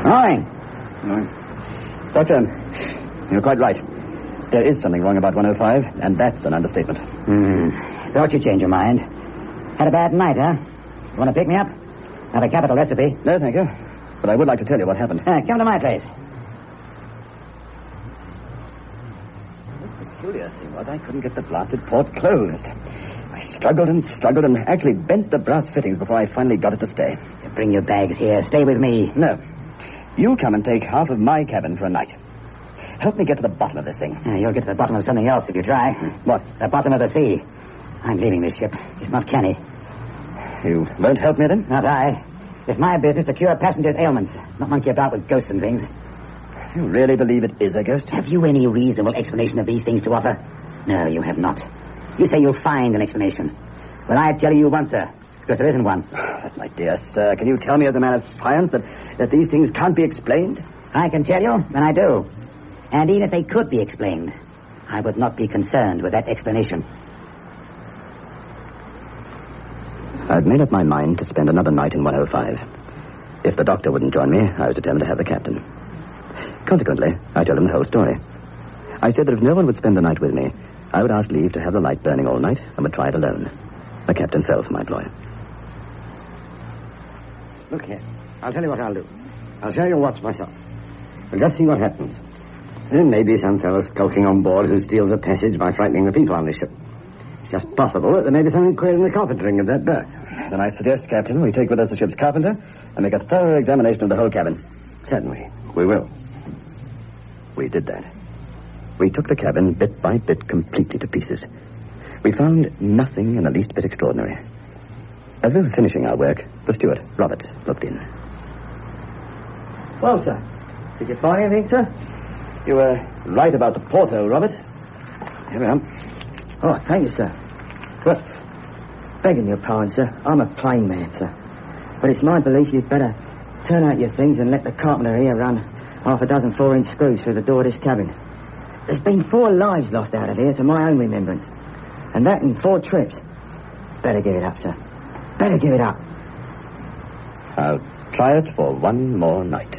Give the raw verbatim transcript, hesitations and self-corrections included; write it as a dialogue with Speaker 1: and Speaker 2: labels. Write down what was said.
Speaker 1: Morning.
Speaker 2: Morning. Doctor, you're quite right. There is something wrong about one oh five, and that's an understatement.
Speaker 1: Hmm. Thought you'd change your mind. Had a bad night, huh? You want to pick me up? Have a capital recipe.
Speaker 2: No, thank you. But I would like to tell you what happened.
Speaker 1: Uh, come to my place.
Speaker 2: The peculiar thing was I couldn't get the blasted port closed. I struggled and struggled and actually bent the brass fittings before I finally got it to stay.
Speaker 1: Bring your bags here. Stay with me.
Speaker 2: No. You come and take half of my cabin for a night. Help me get to the bottom of this thing.
Speaker 1: Uh, you'll get to the bottom of something else if you try.
Speaker 2: What?
Speaker 1: The bottom of the sea. I'm leaving this ship. It's not canny.
Speaker 2: You won't help me then?
Speaker 1: Not I. It's my business to cure passengers' ailments, not monkey about with ghosts and things.
Speaker 2: You really believe it is a ghost?
Speaker 1: Have you any reasonable explanation of these things to offer? No, you have not. You say you'll find an explanation. Well, I tell you you won't, sir, because there isn't one.
Speaker 2: But, my dear sir, can you tell me as a man of science that, that these things can't be explained?
Speaker 1: I can tell you, and I do. And even if they could be explained, I would not be concerned with that explanation.
Speaker 2: I've made up my mind to spend another night in one oh five. If the doctor wouldn't join me, I was determined to have the captain. Consequently, I told him the whole story. I said that if no one would spend the night with me, I would ask leave to have the light burning all night and would try it alone. The captain fell for my ploy.
Speaker 3: Look here. I'll tell you what I'll do. I'll show you watch myself. We'll just see what happens. There may be some fellow skulking on board who steals a passage by frightening the people on the ship. It's just possible that there may be something queer in the carpentering of that berth.
Speaker 2: Then I suggest, Captain, we take with us the ship's carpenter and make a thorough examination of the whole cabin.
Speaker 3: Certainly. We will.
Speaker 2: We did that. We took the cabin bit by bit completely to pieces. We found nothing in the least bit extraordinary. As we were finishing our work, the steward, Robert, looked in.
Speaker 4: Well, sir, did you find anything, sir?
Speaker 2: You were right about the porthole, Robert. Here we are.
Speaker 4: Oh, thank you, sir. But, begging your pardon, sir, I'm a plain man, sir. But it's my belief you'd better turn out your things and let the carpenter here run half a dozen four-inch screws through the door of this cabin. There's been four lives lost out of here to my own remembrance. And that in four trips. Better give it up, sir. Better give it up.
Speaker 2: I'll try it for one more night.